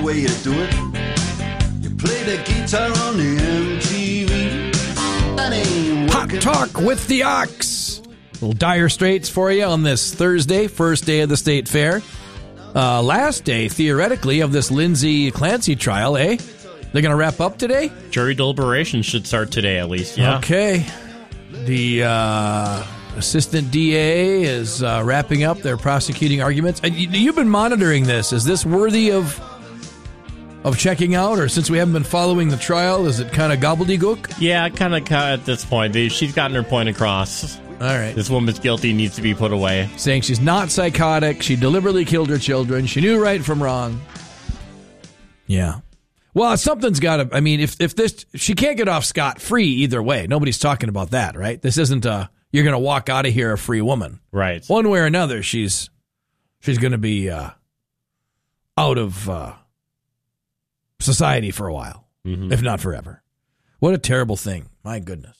way you do it. You play the guitar on the MTV. That ain't Hot Talk with the Ox. Little Dire Straits for you on this Thursday, first day of the state fair. Last day, theoretically, of this Lindsay Clancy trial, eh? They're going to wrap up today? Jury deliberations should start today, at least, yeah. Okay. The assistant DA is wrapping up their prosecuting arguments. You've been monitoring this. Is this worthy of checking out? Or since we haven't been following the trial, is it kind of gobbledygook? Yeah, kind of at this point. She's gotten her point across. All right. This woman's guilty, needs to be put away. Saying she's not psychotic. She deliberately killed her children. She knew right from wrong. Yeah. Well, something's got to, I mean, if this, she can't get off scot-free either way. Nobody's talking about that, right? This isn't you're going to walk out of here a free woman. Right. One way or another, she's going to be out of society for a while, if not forever. What a terrible thing. My goodness.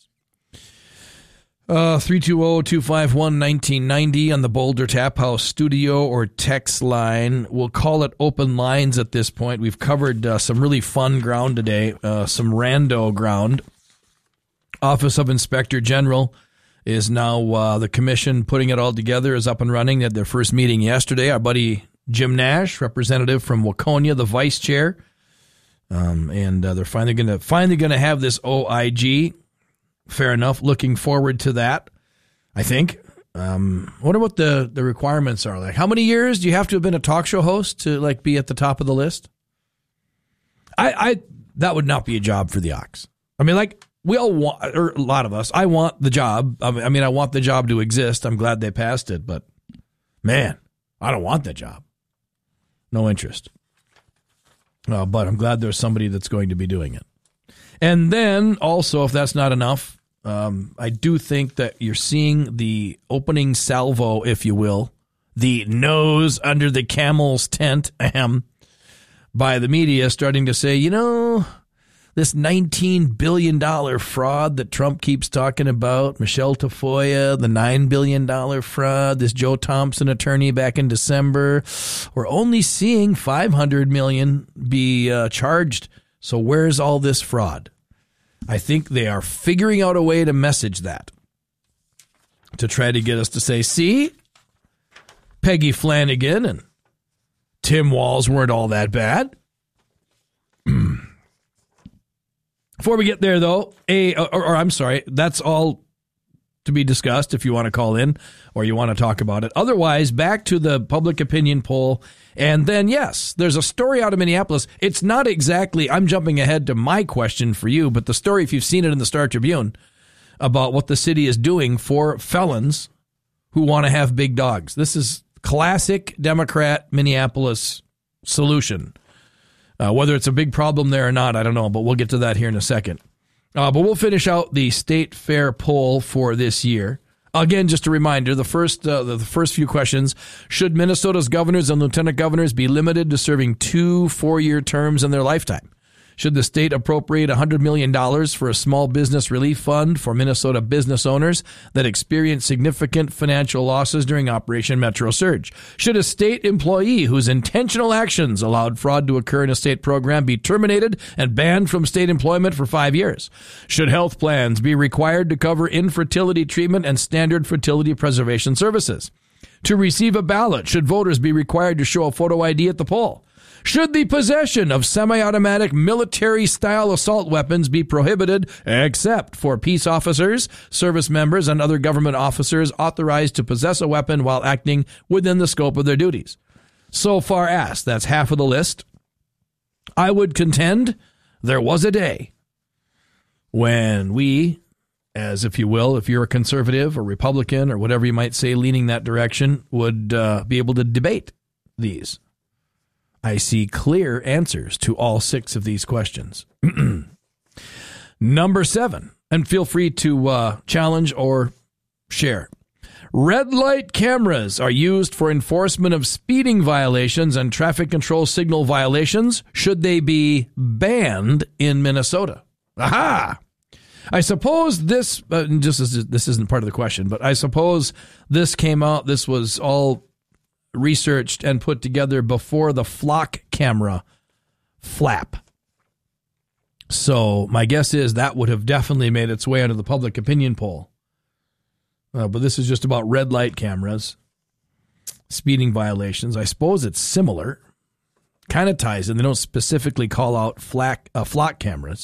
320-251-1990 on the Boulder Tap House studio or text line. We'll call it open lines at this point. We've covered some really fun ground today, some rando ground. Office of Inspector General is now the commission putting it all together, is up and running. They had their first meeting yesterday. Our buddy Jim Nash, representative from Waconia, the vice chair, and they're finally going to have this OIG. Fair enough. Looking forward to that, I think. Wonder what the requirements are. Like, how many years do you have to have been a talk show host to like be at the top of the list? I that would not be a job for the Ox. I mean, like, we all want, or a lot of us, I want the job. I mean, I want the job to exist. I'm glad they passed it, but man, I don't want that job. No interest. But I'm glad there's somebody that's going to be doing it. And then also, if that's not enough, I do think that you're seeing the opening salvo, if you will, the nose under the camel's tent, by the media starting to say, this $19 billion fraud that Trump keeps talking about, Michelle Tafoya, the $9 billion fraud, this Joe Thompson attorney back in December, we're only seeing $500 million be charged. So where's all this fraud? I think they are figuring out a way to message that, to try to get us to say, see, Peggy Flanagan and Tim Walz weren't all that bad. Before we get there, though, I'm sorry, that's all to be discussed if you want to call in or you want to talk about it. Otherwise, back to the public opinion poll. And then, yes, there's a story out of Minneapolis. It's not exactly, I'm jumping ahead to my question for you, but the story, if you've seen it in the Star Tribune, about what the city is doing for felons who want to have big dogs. This is classic Democrat Minneapolis solution. Whether it's a big problem there or not, I don't know, but we'll get to that here in a second. But we'll finish out the state fair poll for this year. Again, just a reminder, the first few questions: should Minnesota's governors and lieutenant governors be limited to serving 2 4-year terms in their lifetime? Should the state appropriate $100 million for a small business relief fund for Minnesota business owners that experience significant financial losses during Operation Metro Surge? Should a state employee whose intentional actions allowed fraud to occur in a state program be terminated and banned from state employment for 5 years? Should health plans be required to cover infertility treatment and standard fertility preservation services? To receive a ballot, should voters be required to show a photo ID at the poll? Should the possession of semi-automatic military-style assault weapons be prohibited except for peace officers, service members, and other government officers authorized to possess a weapon while acting within the scope of their duties? So far asked, that's half of the list. I would contend there was a day when we, as if you will, if you're a conservative or Republican or whatever you might say leaning that direction, would be able to debate these. I see clear answers to all 6 of these questions. Number 7, and feel free to challenge or share. Red light cameras are used for enforcement of speeding violations and traffic control signal violations. Should they be banned in Minnesota? Aha! I suppose this isn't part of the question, but I suppose this came out, this was all researched and put together before the flock camera flap. So my guess is that would have definitely made its way into the public opinion poll. But this is just about red light cameras, speeding violations. I suppose it's similar. Kind of ties in. They don't specifically call out flock cameras.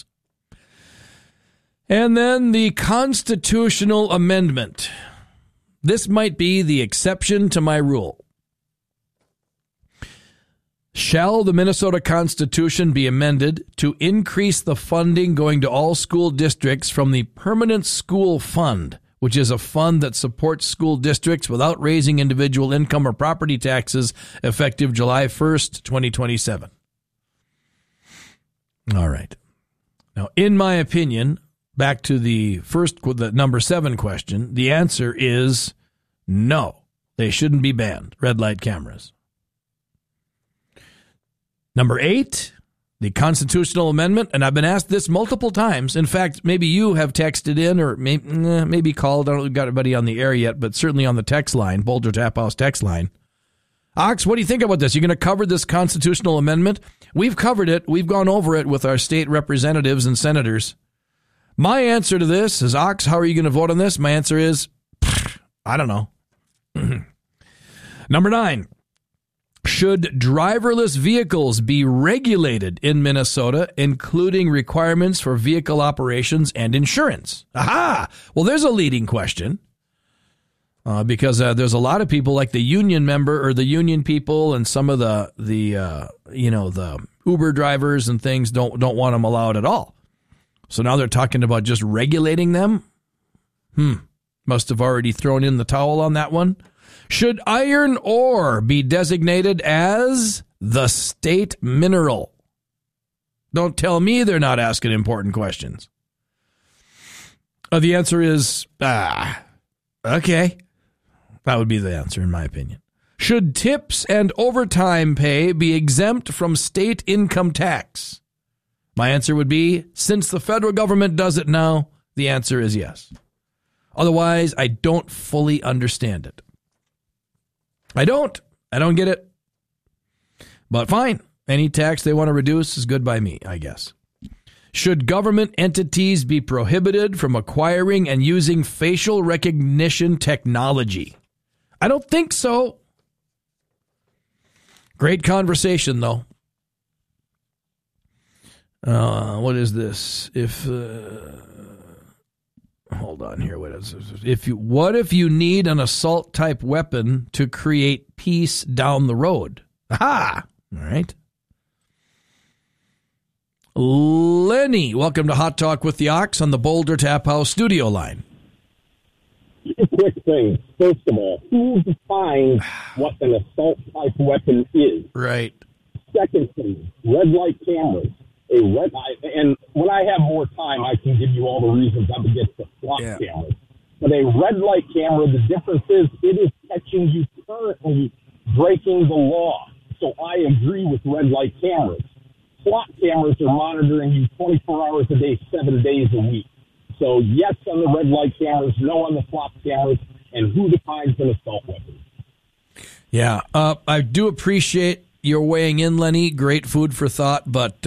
And then the constitutional amendment. This might be the exception to my rule. Shall the Minnesota Constitution be amended to increase the funding going to all school districts from the Permanent School Fund, which is a fund that supports school districts without raising individual income or property taxes effective July 1st, 2027? All right. Now, in my opinion, back to the number 7 question, the answer is no. They shouldn't be banned, red light cameras. Number 8, the constitutional amendment, and I've been asked this multiple times. In fact, maybe you have texted in or maybe called. I don't know if we've got anybody on the air yet, but certainly on the text line, Boulder Tap House text line. Ox, what do you think about this? You're going to cover this constitutional amendment? We've covered it. We've gone over it with our state representatives and senators. My answer to this is, Ox, how are you going to vote on this? My answer is, I don't know. Number 9. Should driverless vehicles be regulated in Minnesota, including requirements for vehicle operations and insurance? Aha! Well, there's a leading question because there's a lot of people like the union member or the union people and some of the Uber drivers and things don't want them allowed at all. So now they're talking about just regulating them. Must have already thrown in the towel on that one. Should iron ore be designated as the state mineral? Don't tell me they're not asking important questions. The answer is, okay. That would be the answer, in my opinion. Should tips and overtime pay be exempt from state income tax? My answer would be, since the federal government does it now, the answer is yes. Otherwise, I don't fully understand it. I don't get it. But fine. Any tax they want to reduce is good by me, I guess. Should government entities be prohibited from acquiring and using facial recognition technology? I don't think so. Great conversation, though. What is this? Hold on here. What if you need an assault type weapon to create peace down the road? Aha! All right. Lenny, welcome to Hot Talk with the Ox on the Boulder Tap House studio line. Quick thing. First of all, who defines what an assault type weapon is? Right. Second thing, red light cameras. And when I have more time, I can give you all the reasons I'm against the flock cameras. But a red light camera, the difference is it is catching you currently breaking the law. So I agree with red light cameras. Flock cameras are monitoring you 24 hours a day, 7 days a week. So yes on the red light cameras, no on the flock cameras, and who defines an assault weapon? Yeah, I do appreciate your weighing in, Lenny. Great food for thought, but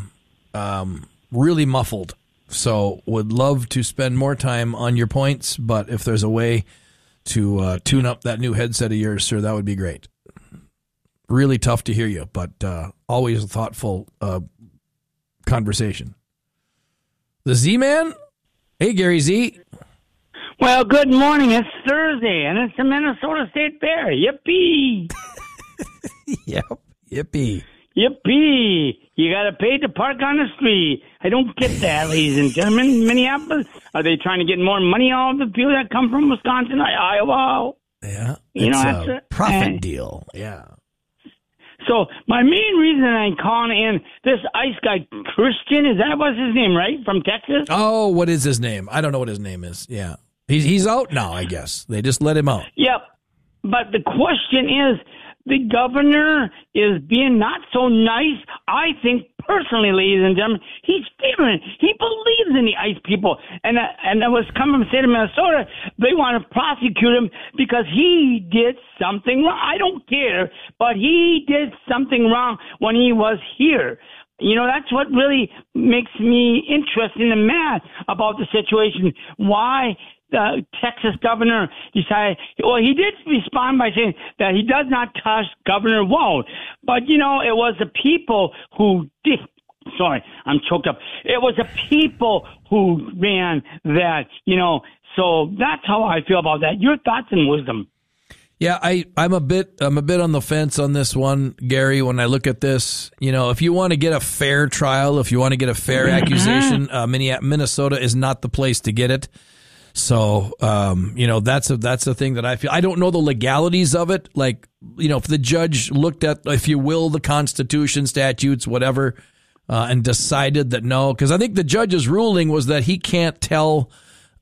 really muffled. So would love to spend more time on your points, but if there's a way to tune up that new headset of yours, sir, that would be great. Really tough to hear you, but always a thoughtful conversation. The Z-Man? Hey, Gary Z. Well, good morning. It's Thursday, and it's the Minnesota State Fair. Yippee! Yep. Yippee. Yippee! You got to pay to park on the street. I don't get that, ladies and gentlemen. Minneapolis, are they trying to get more money out of the people that come from Wisconsin, Iowa? Yeah, it's a profit deal. Yeah. So my main reason I'm calling in, this ice guy, Christian, is that what's his name, right? From Texas? Oh, what is his name? I don't know what his name is. Yeah. He's out now, I guess. They just let him out. Yep. But the question is, the governor is being not so nice. I think personally, ladies and gentlemen, he's feeling it. He believes in the ice people. And I was coming from the state of Minnesota. They want to prosecute him because he did something wrong. I don't care, but he did something wrong when he was here. That's what really makes me interested and mad about the situation. Why the Texas governor decided, he did respond by saying that he does not trust Governor Walz. But, it was the people who did. Sorry, I'm choked up. It was the people who ran that, so that's how I feel about that. Your thoughts and wisdom. Yeah, I'm a bit on the fence on this one, Gary, when I look at this. If you want to get a fair trial, if you want to get a fair accusation, Minnesota is not the place to get it. So, that's a thing that I feel. I don't know the legalities of it. Like, if the judge looked at, if you will, the Constitution, statutes, whatever, and decided that no, because I think the judge's ruling was that he can't tell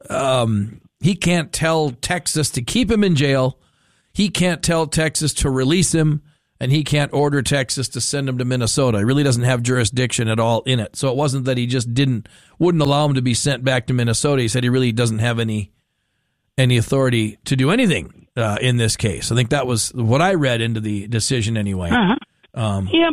Texas to keep him in jail. He can't tell Texas to release him, and he can't order Texas to send him to Minnesota. He really doesn't have jurisdiction at all in it. So it wasn't that he just wouldn't allow him to be sent back to Minnesota. He said he really doesn't have any authority to do anything in this case. I think that was what I read into the decision anyway. Yeah,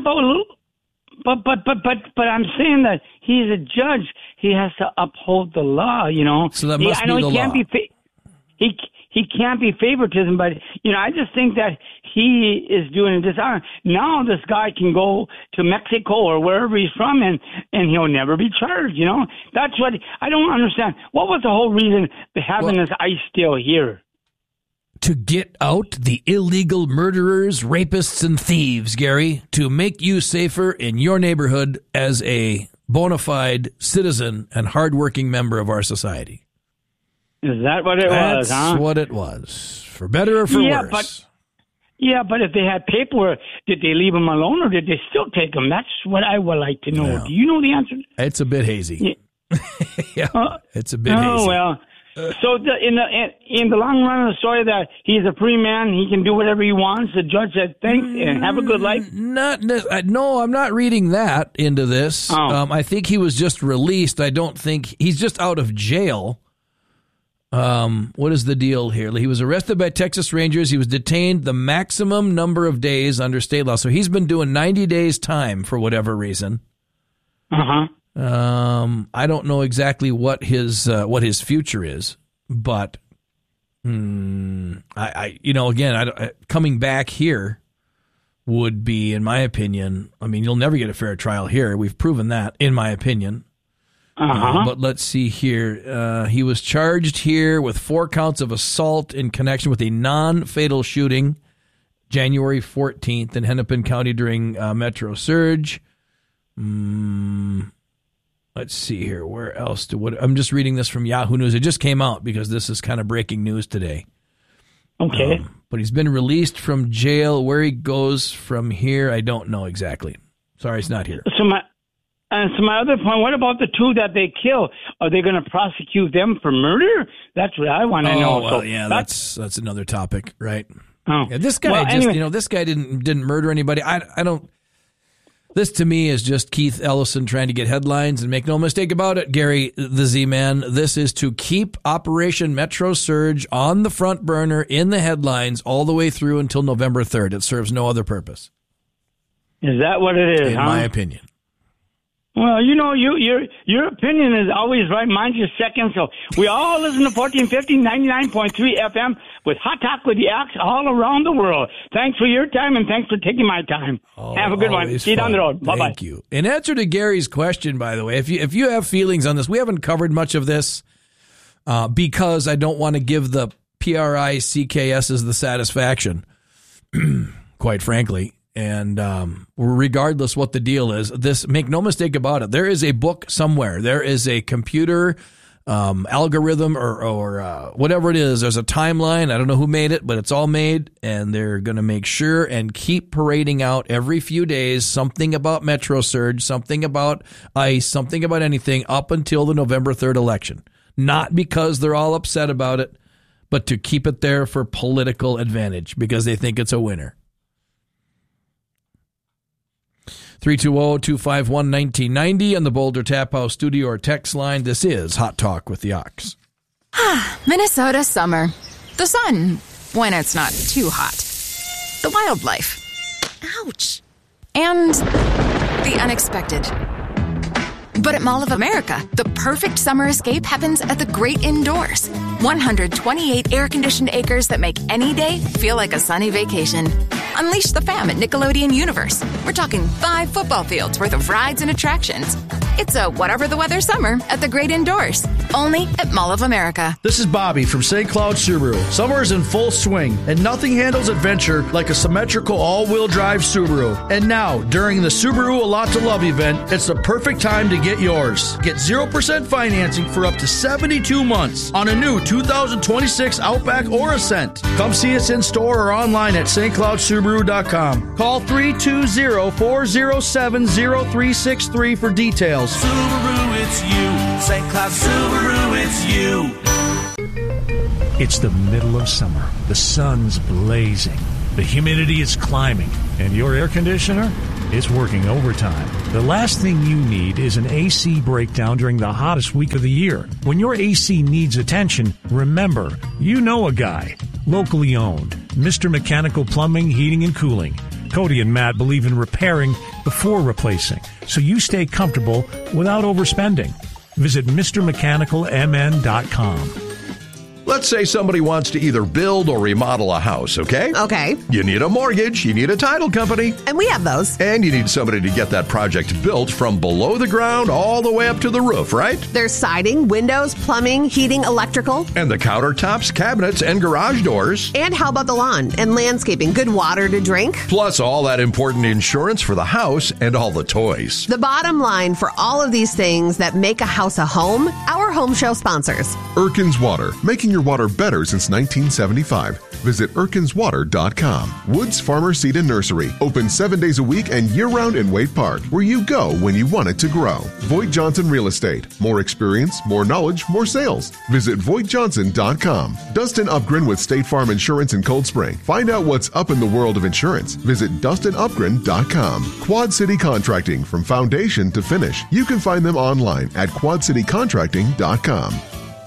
but I'm saying that he's a judge. He has to uphold the law. So that must be the law. He can't be favoritism, but I just think that he is doing a dishonor. Now this guy can go to Mexico or wherever he's from, and he'll never be charged. That's what I don't understand. What was the whole reason for having this ICE deal here? To get out the illegal murderers, rapists, and thieves, Gary, to make you safer in your neighborhood as a bona fide citizen and hardworking member of our society. Is that what it was, huh? That's what it was, for better or for worse. But if they had paperwork, did they leave them alone or did they still take them? That's what I would like to know. Yeah. Do you know the answer? It's a bit hazy. Yeah, it's a bit hazy. Oh, well. So in the long run of the story, that he's a free man, he can do whatever he wants. The judge said thanks and have a good life. No, I'm not reading that into this. Oh. I think he was just released. I don't think he's just out of jail. What is the deal here? He was arrested by Texas Rangers. He was detained the maximum number of days under state law. So he's been doing 90 days time for whatever reason. Uh-huh. I don't know exactly what his future is, but coming back here would be, in my opinion, you'll never get a fair trial here. We've proven that, in my opinion. But let's see here. He was charged here with 4 counts of assault in connection with a non-fatal shooting January 14th in Hennepin County during Metro Surge. Let's see here. Where else? I'm just reading this from Yahoo News. It just came out because this is kind of breaking news today. Okay. But he's been released from jail. Where he goes from here, I don't know exactly. Sorry, it's not here. So my other point, what about the 2 that they kill? Are they going to prosecute them for murder? That's what I want to know. Well, that's another topic, right? Oh. Yeah, this guy this guy didn't murder anybody. I don't. This to me is just Keith Ellison trying to get headlines, and make no mistake about it, Gary the Z-Man. This is to keep Operation Metro Surge on the front burner in the headlines all the way through until November 3rd. It serves no other purpose. Is that what it is? In my opinion. Well, your opinion is always right. Mine's just second. So we all listen to 1450, 99.3 FM with Hot Talk with the Axe all around the world. Thanks for your time and thanks for taking my time. Have a good one. See you down the road. Bye-bye. Thank you. In answer to Gary's question, by the way, if you have feelings on this, we haven't covered much of this because I don't want to give the PRICKSs the satisfaction, quite frankly. And regardless what the deal is, make no mistake about it, there is a book somewhere. There is a computer algorithm or whatever it is. There's a timeline. I don't know who made it, but it's all made. And they're going to make sure and keep parading out every few days something about Metro Surge, something about ICE, something about anything up until the November 3rd election. Not because they're all upset about it, but to keep it there for political advantage because they think it's a winner. 320-251-1990 on the Boulder Tap House studio or text line. This is Hot Talk with the Ox. Minnesota summer. The sun, when it's not too hot. The wildlife. Ouch. And the unexpected. But at Mall of America, the perfect summer escape happens at the great indoors. 128 air-conditioned acres that make any day feel like a sunny vacation. Unleash the fam at Nickelodeon Universe. We're talking 5 football fields worth of rides and attractions. It's a whatever the weather summer at the great indoors. Only at Mall of America. This is Bobby from St. Cloud Subaru. Summer is in full swing, and nothing handles adventure like a symmetrical all-wheel drive Subaru. And now, during the Subaru A Lot to Love event, it's the perfect time to get yours. Get 0% financing for up to 72 months on a new 2026 Outback or Ascent. Come see us in store or online at stcloudsubaru.com. Call 320-407-0363 for details. Subaru, it's you. St. Cloud Subaru, it's you. It's the middle of summer. The sun's blazing. The humidity is climbing. And your air conditioner is working overtime. The last thing you need is an AC breakdown during the hottest week of the year. When your AC needs attention, remember, you know a guy. Locally owned. Mr. Mechanical Plumbing, Heating, and Cooling. Cody and Matt believe in repairing before replacing, so you stay comfortable without overspending. Visit MrMechanicalMN.com. Let's say somebody wants to either build or remodel a house, okay? Okay. You need a mortgage, you need a title company. And we have those. And you need somebody to get that project built from below the ground all the way up to the roof, right? There's siding, windows, plumbing, heating, electrical. And the countertops, cabinets, and garage doors. And how about the lawn and landscaping? Good water to drink. Plus all that important insurance for the house and all the toys. The bottom line for all of these things that make a house a home, our home show sponsors. Erkin's Water, making your water better since 1975. Visit ErkinsWater.com. Woods Farmer Seed and Nursery, open 7 days a week and year-round in Wade Park, where you go when you want it to grow. Voigt Johnson Real Estate, more experience, more knowledge, more sales. Visit VoigtJohnson.com. Dustin Upgren with State Farm Insurance in Cold Spring. Find out what's up in the world of insurance. Visit DustinUpgren.com. Quad City Contracting, from foundation to finish. You can find them online at QuadCityContracting.com.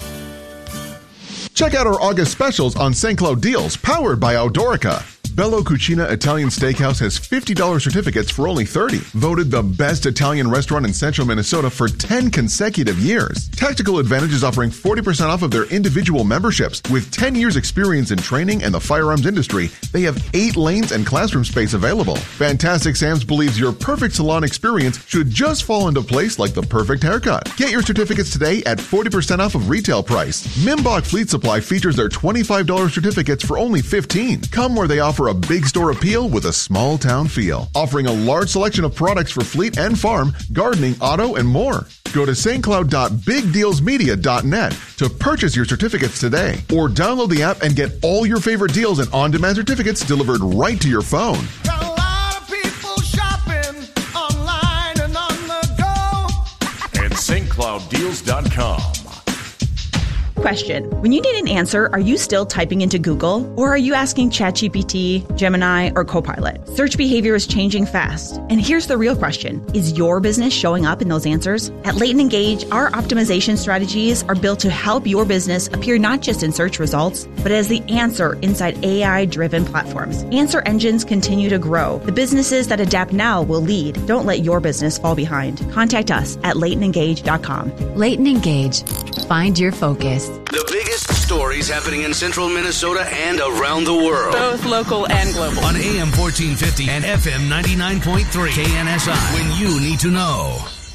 Check out our August specials on St. Cloud Deals, powered by Outdoorica. Bello Cucina Italian Steakhouse has $50 certificates for only $30. Voted the best Italian restaurant in central Minnesota for 10 consecutive years. Tactical Advantage is offering 40% off of their individual memberships. With 10 years experience in training and the firearms industry, they have 8 lanes and classroom space available. Fantastic Sam's believes your perfect salon experience should just fall into place like the perfect haircut. Get your certificates today at 40% off of retail price. Mimbach Fleet Supply features their $25 certificates for only $15. Come where they offer a big store appeal with a small town feel, offering a large selection of products for fleet and farm, gardening, auto, and more. Go to stcloud.bigdealsmedia.net to purchase your certificates today, or download the app and get all your favorite deals and on-demand certificates delivered right to your phone. Got a lot of people shopping online and on the go at stclouddeals.com. Question. When you need an answer, are you still typing into Google, or are you asking ChatGPT, Gemini, or Copilot? Search behavior is changing fast. And here's the real question. Is your business showing up in those answers? At Leighton Engage, our optimization strategies are built to help your business appear not just in search results, but as the answer inside AI-driven platforms. Answer engines continue to grow. The businesses that adapt now will lead. Don't let your business fall behind. Contact us at LeightonEngage.com. Leighton Engage. Find your focus. The biggest stories happening in central Minnesota and around the world. Both local and global. On AM 1450 and FM 99.3 KNSI. When you need to know.